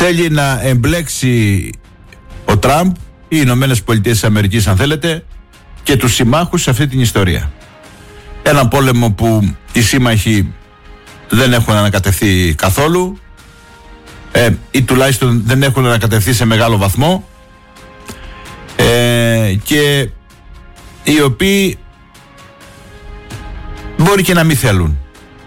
θέλει να εμπλέξει ο Τραμπ, οι Ηνωμένες Πολιτείες Αμερικής αν θέλετε, και τους συμμάχους σε αυτή την ιστορία. Έναν πόλεμο που οι σύμμαχοι δεν έχουν ανακατευθεί καθόλου, ή τουλάχιστον δεν έχουν ανακατευθεί σε μεγάλο βαθμό, και οι οποίοι μπορεί και να μην θέλουν,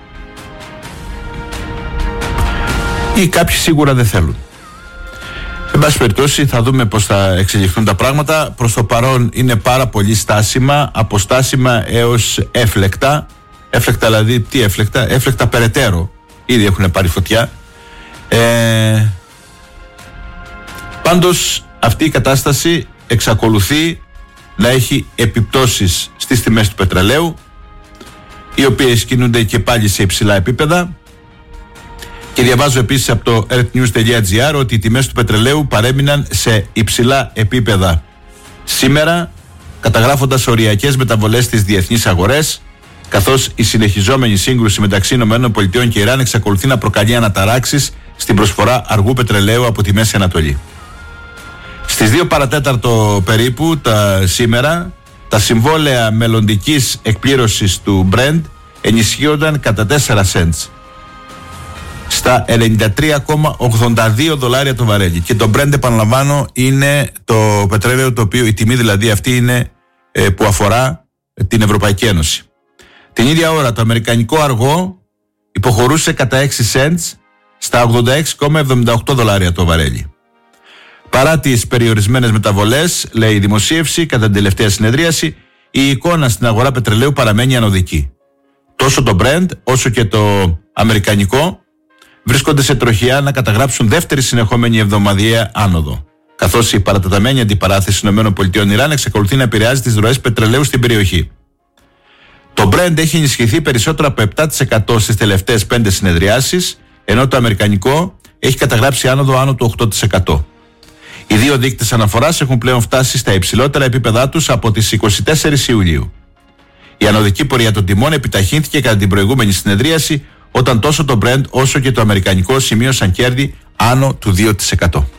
ή κάποιοι σίγουρα δεν θέλουν. Εν πάση περιπτώσει θα δούμε πώς θα εξελιχθούν τα πράγματα. Προς το παρόν είναι πάρα πολύ στάσιμα, από στάσιμα έως έφλεκτα. Έφλεκτα δηλαδή, τι έφλεκτα? Έφλεκτα περαιτέρω, ήδη έχουν πάρει φωτιά. Πάντως αυτή η κατάσταση εξακολουθεί να έχει επιπτώσεις στις τιμές του πετρελαίου, οι οποίες κινούνται και πάλι σε υψηλά επίπεδα. Και διαβάζω επίσης από το earthnews.gr ότι οι τιμές του πετρελαίου παρέμειναν σε υψηλά επίπεδα σήμερα, καταγράφοντας οριακές μεταβολές στις διεθνείς αγορές, καθώς η συνεχιζόμενη σύγκρουση μεταξύ ΗΠΑ και Ιράν εξακολουθεί να προκαλεί αναταράξεις στην προσφορά αργού πετρελαίου από τη Μέση Ανατολή. Στις 2 παρατέταρτο περίπου σήμερα, τα συμβόλαια μελλοντικής εκπλήρωσης του Brent ενισχύονταν κατά 4 cents στα $93,82 το βαρέλι. Και το Brent, επαναλαμβάνω, είναι το πετρέλαιο το οποίο, η τιμή δηλαδή αυτή είναι που αφορά την Ευρωπαϊκή Ένωση. Την ίδια ώρα το αμερικανικό αργό υποχωρούσε κατά 6 cents στα $86,78 το βαρέλι. Παρά τις περιορισμένες μεταβολές, λέει η δημοσίευση, κατά την τελευταία συνεδρίαση, η εικόνα στην αγορά πετρελαίου παραμένει ανωδική. Τόσο το Brent όσο και το αμερικανικό βρίσκονται σε τροχιά να καταγράψουν δεύτερη συνεχόμενη εβδομαδιαία άνοδο, καθώς η παρατεταμένη αντιπαράθεση ΗΠΑ-Ιράν εξακολουθεί να επηρεάζει τις ροές πετρελαίου στην περιοχή. Το Brent έχει ενισχυθεί περισσότερο από 7% στις τελευταίες 5 συνεδριάσεις, ενώ το αμερικανικό έχει καταγράψει άνοδο άνω του 8%. Οι δύο δείκτες αναφοράς έχουν πλέον φτάσει στα υψηλότερα επίπεδά τους από τις 24 Ιουλίου. Η ανωδική πορεία των τιμών επιταχύνθηκε κατά την προηγούμενη συνεδρίαση, όταν τόσο το Brent όσο και το αμερικανικό σημείωσαν κέρδη άνω του 2%.